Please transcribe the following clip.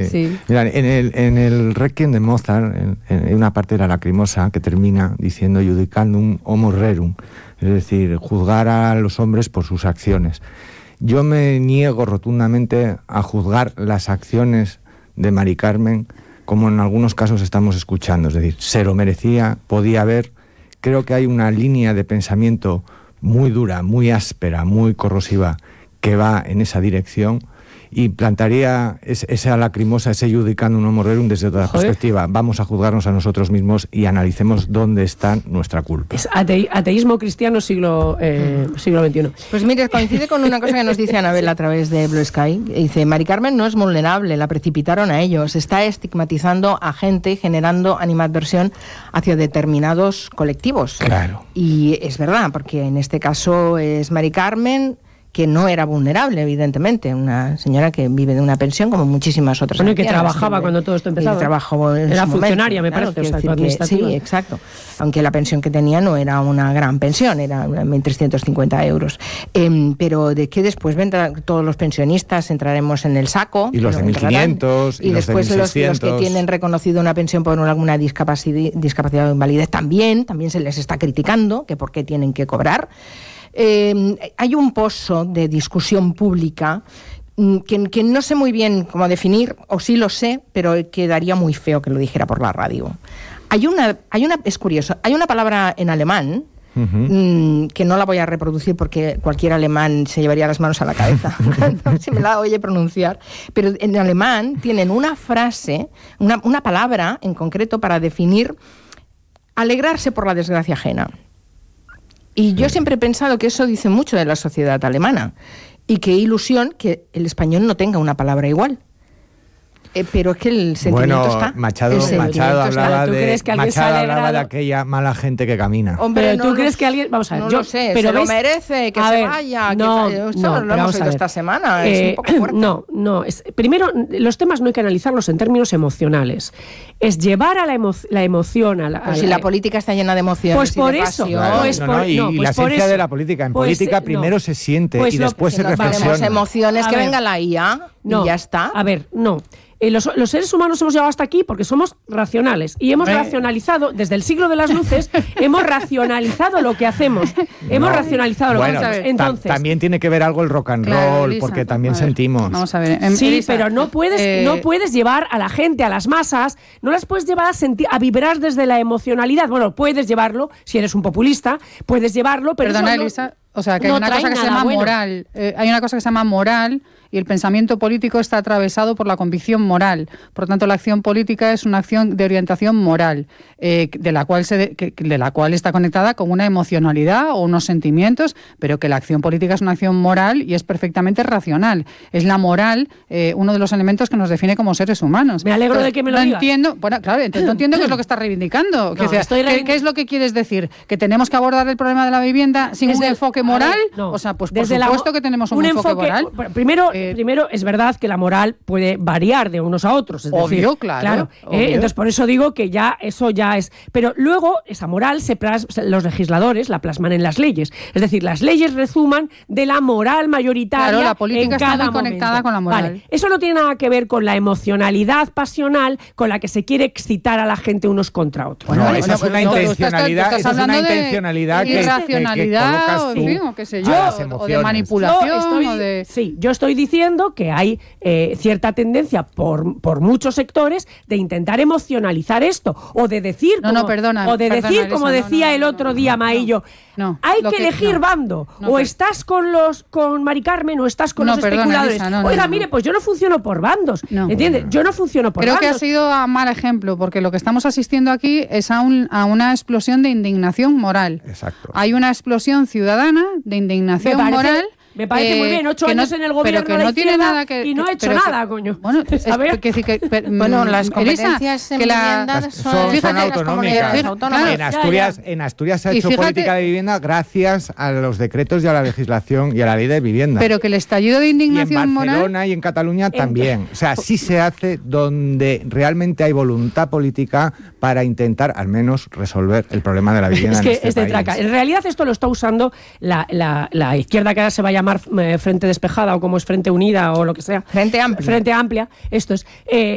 Sí. Mira, en el Requiem de Mozart, en una parte de la Lacrimosa, que termina diciendo judicandum homo rerum, es decir, juzgar a los hombres por sus acciones. Yo me niego rotundamente a juzgar las acciones de Mari Carmen, como en algunos casos estamos escuchando, es decir, se lo merecía, podía haber. Creo que hay una línea de pensamiento muy dura, muy áspera, muy corrosiva, que va en esa dirección, y plantaría esa Lacrimosa, ese judicandum homo rerum desde otra perspectiva. Vamos a juzgarnos a nosotros mismos y analicemos dónde está nuestra culpa. Es ateísmo cristiano siglo XXI. Pues mire, coincide con una cosa que nos dice Anabel a través de Blue Sky. Dice, Mari Carmen no es vulnerable, la precipitaron a ellos. Está estigmatizando a gente y generando animadversión hacia determinados colectivos. Claro. Y es verdad, porque en este caso es Mari Carmen, que no era vulnerable, evidentemente, una señora que vive de una pensión como muchísimas otras. Bueno, y que trabajaba cuando todo esto empezaba. Trabajó en era su funcionaria, momento, me parece, claro, administrativa. Sí, exacto. Aunque la pensión que tenía no era una gran pensión, era 1.350 euros. Pero de que después vendrán todos los pensionistas, entraremos en el saco. Y los de 1.500, y después los de 1.600. Los que tienen reconocido una pensión por alguna discapacidad o invalidez también se les está criticando, que por qué tienen que cobrar. Hay un pozo de discusión pública que no sé muy bien cómo definir, o sí lo sé, pero quedaría muy feo que lo dijera por la radio. Es curioso, hay una palabra en alemán, que no la voy a reproducir porque cualquier alemán se llevaría las manos a la cabeza si me la oye pronunciar, pero en alemán tienen una frase, una palabra en concreto para definir alegrarse por la desgracia ajena. Y yo siempre he pensado que eso dice mucho de la sociedad alemana, y qué ilusión que el español no tenga una palabra igual. Pero es que el sentimiento está. Machado hablaba de aquella mala gente que camina. Hombre, pero tú crees que alguien... Vamos a ver, no yo lo sé, pero se lo merece, que se vaya. No, lo hemos oído esta semana, es un poco fuerte. Primero, los temas no hay que analizarlos en términos emocionales. Es llevar a la emoción a la... Pues si la política está llena de emociones, pues por eso. Y la esencia de la política. En política primero se siente y después se reflexiona. Las emociones, que venga la IA y ya está. A ver, no. Los seres humanos hemos llegado hasta aquí porque somos racionales y hemos racionalizado, desde el siglo de las luces, hemos racionalizado lo que hacemos. Hemos racionalizado lo que hacemos. Entonces, también tiene que ver algo el rock and roll, Elisa, porque también sentimos. Vamos a ver. Sí, Elisa, pero no puedes llevar a la gente, a las masas, no las puedes llevar a vibrar desde la emocionalidad. Bueno, puedes llevarlo, si eres un populista, puedes llevarlo, pero perdona, Elisa, o sea, que hay una cosa que se llama moral. Hay una cosa que se llama moral, y el pensamiento político está atravesado por la convicción moral. Por lo tanto, la acción política es una acción de orientación moral, de la cual está conectada con una emocionalidad o unos sentimientos, pero que la acción política es una acción moral y es perfectamente racional. Es la moral uno de los elementos que nos define como seres humanos. Me alegro de que me lo digas. Entiendo, bueno, claro, entonces no entiendo qué es lo que estás reivindicando. ¿Qué es lo que quieres decir? ¿Que tenemos que abordar el problema de la vivienda sin un enfoque moral? No. O sea, pues por supuesto que tenemos un enfoque moral. Primero, es verdad que la moral puede variar de unos a otros. Es obvio, decir, claro. Entonces, por eso digo que eso ya es... Pero luego, esa moral, los legisladores la plasman en las leyes. Es decir, las leyes resuman de la moral mayoritaria. Claro, la política está muy conectada con la moral. Vale. Eso no tiene nada que ver con la emocionalidad pasional con la que se quiere excitar a la gente unos contra otros. Bueno, esa es una intencionalidad. Estás hablando de irracionalidad, o qué sé yo, o de manipulación. Sí, yo estoy diciendo que hay cierta tendencia por muchos sectores de intentar emocionalizar esto, o de decir, como decía el otro día Maillo, hay que elegir bando, estás con Mari Carmen o estás con los especuladores. Oiga, mire, pues yo no funciono por bandos, ¿entiendes? Yo no funciono por bandos. Creo que ha sido a mal ejemplo, porque lo que estamos asistiendo aquí es a una explosión de indignación moral. Exacto. Hay una explosión ciudadana de indignación moral. Me parece muy bien, 8 años en el gobierno pero que no tiene nada y no ha hecho nada, coño. Bueno, las competencias en vivienda son autonómicas. En Asturias se ha hecho política de vivienda gracias a los decretos y a la legislación y a la ley de vivienda. Pero que el estallido de indignación moral... Y en Barcelona y en Cataluña también. O sea, sí se hace donde realmente hay voluntad política para intentar al menos resolver el problema de la vivienda. Es que es de traca. En realidad esto lo está usando la izquierda, que ahora se va a llamar Frente Despejada, o como es Frente Unida o lo que sea. Frente Amplia. Frente Amplia, esto es...